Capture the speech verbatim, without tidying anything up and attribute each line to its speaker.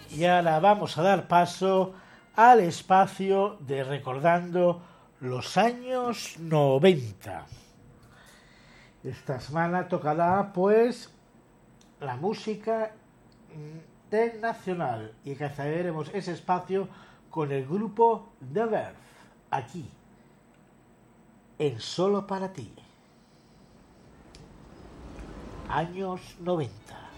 Speaker 1: Y ahora vamos a dar paso al espacio de recordando los años noventa. Esta semana tocará pues la música internacional y que accederemos ese espacio con el grupo The Verve, aquí, en Solo para ti. Años noventa.